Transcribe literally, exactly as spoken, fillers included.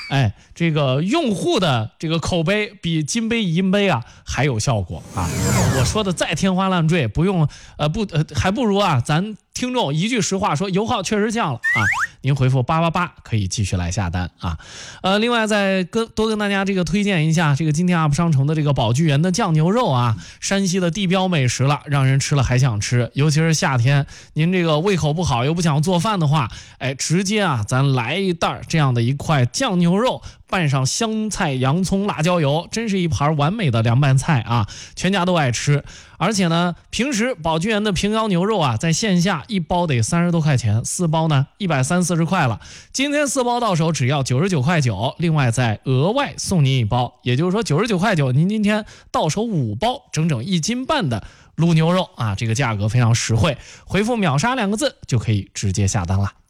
哎，这个用户的这个口碑比金杯、银杯啊还有效果啊！我说的再天花乱坠，不用呃不呃，还不如啊，咱听众一句实话说，油耗确实降了啊！您回复八八八可以继续来下单啊。呃，另外再跟多跟大家这个推荐一下这个今天 U P 商城的这个宝聚源的酱牛肉啊，山西的地标美食了，让人吃了还想吃，尤其是夏天，您这个胃口不好又不想做饭的话，哎，直接啊，咱来一袋这样的一块酱牛肉，拌上香菜、洋葱、辣椒油，真是一盘完美的凉拌菜啊！全家都爱吃。而且呢，平时宝聚源的平腰牛肉啊，在线下一包得三十多块钱，四包呢一百三四十块了。今天四包到手只要九十九块九，另外再额外送您一包，也就是说九十九块九，您今天到手五包，整整一斤半的卤牛肉啊，这个价格非常实惠。回复秒杀两个字就可以直接下单了。